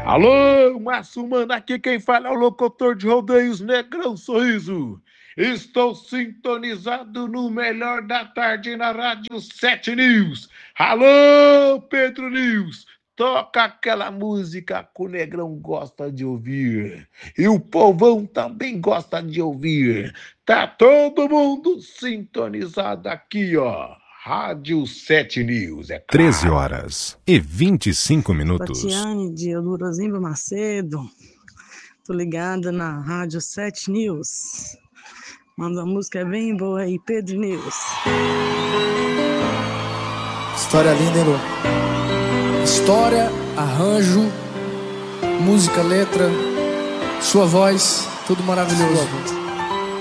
Alô, Márcio Mano, aqui quem fala é o locutor de rodeios Negrão Sorriso. Estou sintonizado no melhor da tarde na Rádio 7 News. Alô, Pedro News, toca aquela música que o Negrão gosta de ouvir. E o povão também gosta de ouvir. Tá todo mundo sintonizado aqui, ó. Rádio 7 News, é 13 claro. horas e 25 minutos. Tatiane de Eudorozimba Macedo. Tô ligada na Rádio 7 News. Manda uma música bem boa aí, Pedro News. História linda, hein, Lu? História, arranjo, música, letra, sua voz, tudo maravilhoso.